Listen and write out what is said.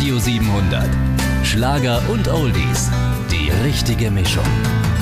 Radio 700. Schlager und Oldies. Die richtige Mischung.